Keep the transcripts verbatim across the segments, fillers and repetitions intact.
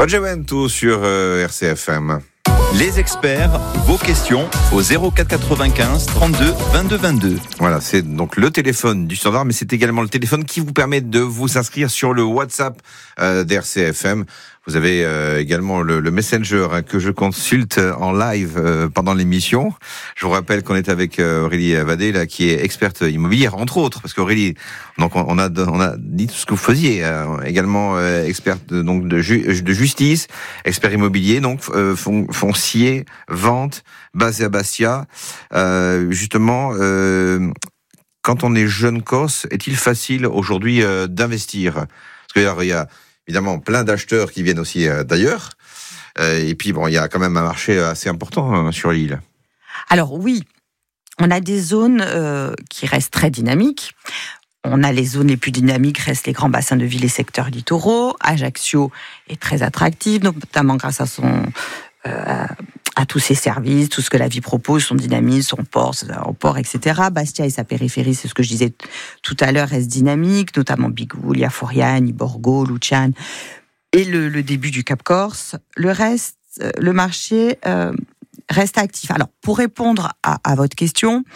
Oggi Vento sur euh, R C F M. Les experts, vos questions au zéro quatre quatre-vingt-quinze trente-deux vingt-deux vingt-deux. Voilà, c'est donc le téléphone du standard, mais c'est également le téléphone qui vous permet de vous inscrire sur le WhatsApp euh, d'R C F M. Vous avez euh, également le, le Messenger hein, que je consulte en live euh, pendant l'émission. Je vous rappelle qu'on est avec euh, Aurélie Vadé, là, qui est experte immobilière, entre autres, parce qu'Aurélie, donc on a on a dit tout ce que vous faisiez, euh, également euh, experte de, donc de, ju- de justice, expert immobilier, donc euh, fon- foncier, vente, basé à Bastia. Euh, justement, euh, quand on est jeune Corse, est-il facile aujourd'hui euh, d'investir ? Parce qu'il y a évidemment plein d'acheteurs qui viennent aussi euh, d'ailleurs. Euh, et puis, bon, il y a quand même un marché assez important euh, sur l'île. Alors oui, on a des zones euh, qui restent très dynamiques. On a les zones les plus dynamiques, restent les grands bassins de ville et secteurs littoraux. Ajaccio est très attractive, notamment grâce à son... Euh, à tous ses services, tout ce que la vie propose, son dynamisme, son port, son aéroport, et cetera. Bastia et sa périphérie, c'est ce que je disais tout à l'heure, reste dynamique, notamment Bigoulia, Foriani, Borgo, Luciane, et le, le début du Cap Corse. Le reste, le marché euh, reste actif. Alors, pour répondre à, à votre question,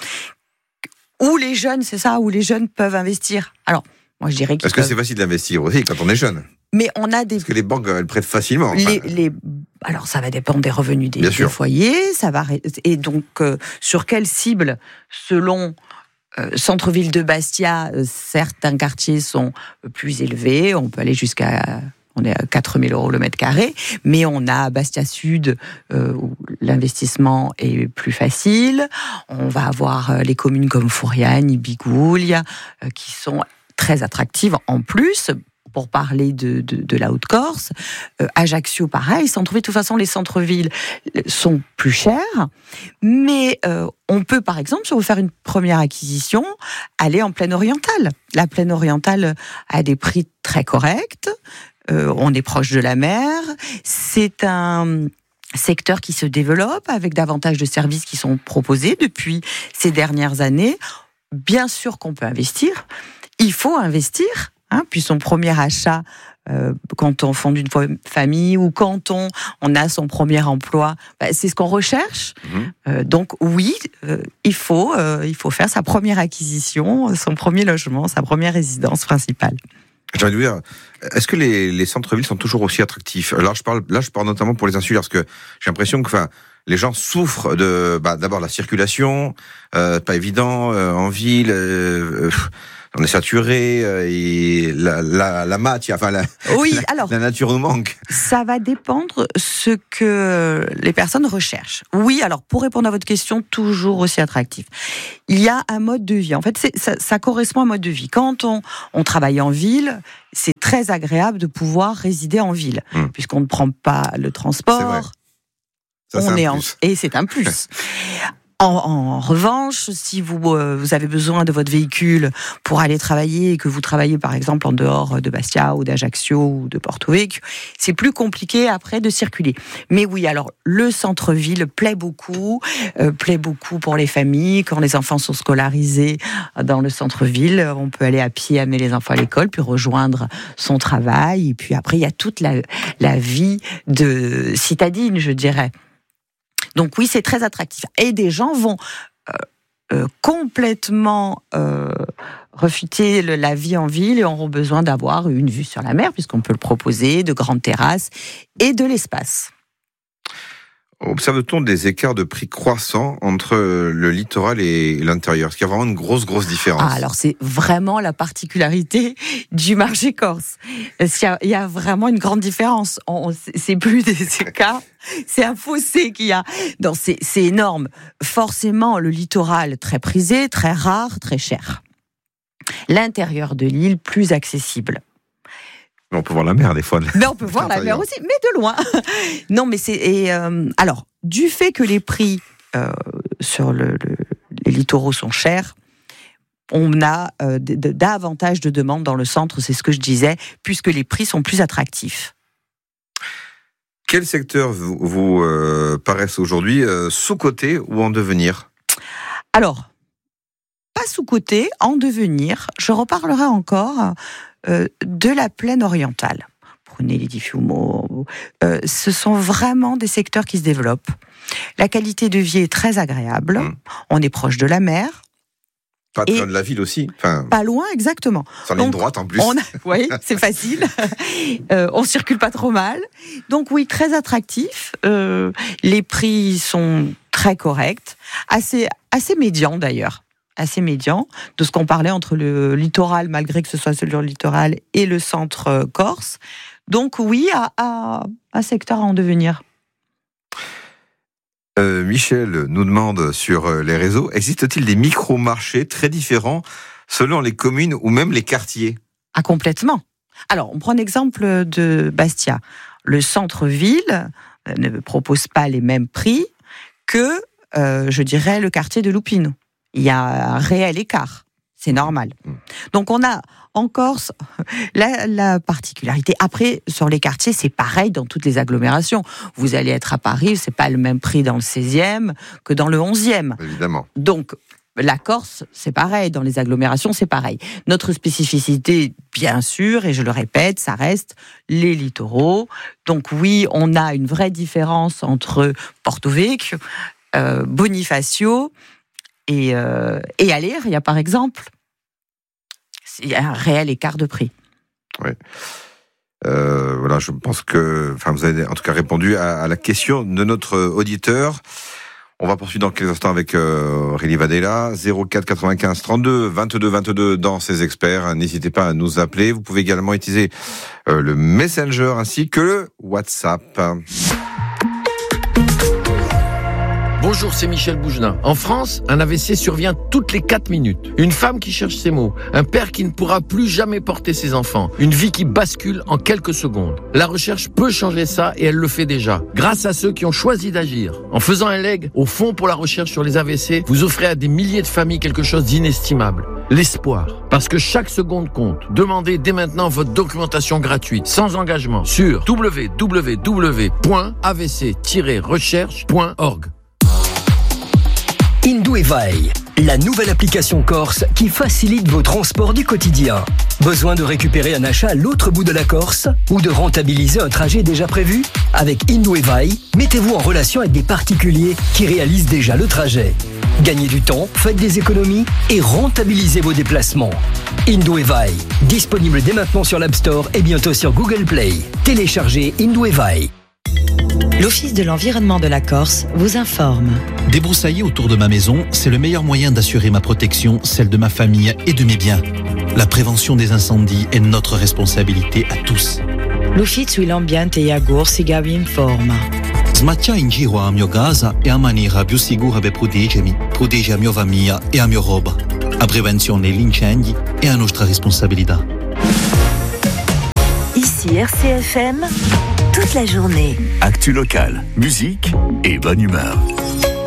où les jeunes, c'est ça, où les jeunes peuvent investir. Alors, moi je dirais qu'ils Parce que peuvent... c'est facile d'investir aussi quand on est jeune. Mais on a des... Parce que les banques, elles prêtent facilement. Enfin. Les, les... Alors, ça va dépendre des revenus des, Bien des sûr. foyers. Ça va... Et donc, euh, sur quelle cible, selon euh, centre-ville de Bastia, euh, certains quartiers sont plus élevés. On peut aller jusqu'à... On est à quatre mille euros le mètre carré. Mais on a Bastia Sud, euh, où l'investissement est plus facile. On va avoir euh, les communes comme Foriani, Bigoulia, euh, qui sont très attractives en plus. Pour parler de, de, de la Haute-Corse, euh, Ajaccio, pareil, centre-ville, de toute façon, les centres-villes sont plus chers, mais euh, on peut, par exemple, si on veut faire une première acquisition, aller en plaine orientale. La plaine orientale a des prix très corrects, euh, on est proche de la mer, c'est un secteur qui se développe avec davantage de services qui sont proposés depuis ces dernières années. Bien sûr qu'on peut investir, il faut investir. Hein, puis son premier achat, euh, quand on fonde une famille ou quand on, on a son premier emploi, bah, c'est ce qu'on recherche. Mmh. Euh, donc oui, euh, il faut, euh, il faut faire sa première acquisition, son premier logement, sa première résidence principale. J'ai envie de vous dire, est-ce que les, les centres-villes sont toujours aussi attractifs ? Alors je parle, là, je parle notamment pour les insulaires, parce que j'ai l'impression que, enfin, les gens souffrent de, bah, d'abord la circulation, euh, pas évident euh, en ville. Euh, euh, On est saturé euh, et la, la, la matière, enfin la, oui, la, alors, la nature nous manque. Ça va dépendre ce que les personnes recherchent. Oui, alors pour répondre à votre question, toujours aussi attractif. Il y a un mode de vie. En fait, c'est, ça, ça correspond à un mode de vie. Quand on, on travaille en ville, c'est très agréable de pouvoir résider en ville, hum. puisqu'on ne prend pas le transport. C'est vrai. Ça, on c'est est un en, plus. Et c'est un plus. En, en revanche, si vous, euh, vous avez besoin de votre véhicule pour aller travailler et que vous travaillez par exemple en dehors de Bastia ou d'Ajaccio ou de Porto Vecchio, c'est plus compliqué après de circuler. Mais oui, alors le centre-ville plaît beaucoup, euh, plaît beaucoup pour les familles. Quand les enfants sont scolarisés dans le centre-ville, on peut aller à pied amener les enfants à l'école, puis rejoindre son travail. Et puis après, il y a toute la, la vie de citadine, je dirais. Donc oui, c'est très attractif. Et des gens vont euh, euh, complètement euh, refuter le, la vie en ville et auront besoin d'avoir une vue sur la mer, puisqu'on peut le proposer, de grandes terrasses et de l'espace. Observe-t-on des écarts de prix croissants entre le littoral et l'intérieur ? Est-ce qu'il y a vraiment une grosse, grosse différence ? Ah, alors c'est vraiment la particularité du marché corse. Il y a, il y a vraiment une grande différence. On, c'est plus des écarts, c'est un fossé qu'il y a. Non, c'est, c'est énorme. Forcément, le littoral, très prisé, très rare, très cher. L'intérieur de l'île, plus accessible. Mais on peut voir la mer des fois. Mais on peut voir la mer aussi, mais de loin. Non, mais c'est et euh, alors du fait que les prix euh, sur le, le, les littoraux sont chers, on a euh, d- d- davantage de demandes dans le centre. C'est ce que je disais, puisque les prix sont plus attractifs. Quels secteurs vous, vous euh, paraissent aujourd'hui euh, sous-cotés ou en devenir ? Alors, pas sous-cotés, en devenir. Je reparlerai encore. Euh, de la plaine orientale. Brunelli di Fiumo. Euh, ce sont vraiment des secteurs qui se développent. La qualité de vie est très agréable. Mmh. On est proche de la mer. Pas très loin de la ville aussi. Enfin, pas loin, exactement. Sans ligne droite en plus. On a, oui, c'est facile. euh, on circule pas trop mal. Donc oui, très attractif. Euh, les prix sont très corrects, assez, assez médians d'ailleurs. assez médian, de ce qu'on parlait entre le littoral, malgré que ce soit sur le littoral, et le centre corse. Donc oui, à, à, un secteur à en devenir. Euh, Michel nous demande sur les réseaux, existe-t-il des micro-marchés très différents selon les communes ou même les quartiers ? Ah, complètement. Alors, on prend l'exemple de Bastia. Le centre-ville ne propose pas les mêmes prix que, euh, je dirais, le quartier de Lupino. Il y a un réel écart. C'est normal. Donc, on a en Corse la, la particularité. Après, sur les quartiers, c'est pareil dans toutes les agglomérations. Vous allez être à Paris, c'est pas le même prix dans le seizième que dans le onzième. Évidemment. Donc, la Corse, c'est pareil. Dans les agglomérations, c'est pareil. Notre spécificité, bien sûr, et je le répète, ça reste les littoraux. Donc oui, on a une vraie différence entre Porto Vecchio, euh, Bonifacio et, euh, et Aléria, par exemple. Il y a un réel écart de prix. Oui. Euh, voilà, je pense que, enfin, vous avez en tout cas répondu à, à la question de notre auditeur. On va poursuivre dans quelques instants avec euh, Aurélie Vadella, zéro quatre quatre-vingt-quinze trente-deux vingt-deux vingt-deux dans ses experts. N'hésitez pas à nous appeler. Vous pouvez également utiliser euh, le Messenger ainsi que le WhatsApp. Bonjour, c'est Michel Bougelin. En France, un A V C survient toutes les quatre minutes. Une femme qui cherche ses mots, un père qui ne pourra plus jamais porter ses enfants, une vie qui bascule en quelques secondes. La recherche peut changer ça et elle le fait déjà, grâce à ceux qui ont choisi d'agir. En faisant un leg au Fonds pour la recherche sur les A V C, vous offrez à des milliers de familles quelque chose d'inestimable. L'espoir. Parce que chaque seconde compte. Demandez dès maintenant votre documentation gratuite, sans engagement, sur w w w point a v c tiret recherche point org. Indouevae, la nouvelle application corse qui facilite vos transports du quotidien. Besoin de récupérer un achat à l'autre bout de la Corse ou de rentabiliser un trajet déjà prévu ? Avec Indouevae, mettez-vous en relation avec des particuliers qui réalisent déjà le trajet. Gagnez du temps, faites des économies et rentabilisez vos déplacements. Indouevae, disponible dès maintenant sur l'App Store et bientôt sur Google Play. Téléchargez Indouevae. L'Office de l'environnement de la Corse vous informe. Débroussailler autour de ma maison, c'est le meilleur moyen d'assurer ma protection, celle de ma famille et de mes biens. La prévention des incendies est notre responsabilité à tous. L'Ufficio l'ambiente e agorsi vi informa. Smattia in giro a mio casa è a maniera più sicura per proteggermi, protegge a mia famiglia e a mia roba. A prevenzione degli incendi è a nostra responsabilità. Ici R C F M, toute la journée. Actu locale, musique et bonne humeur.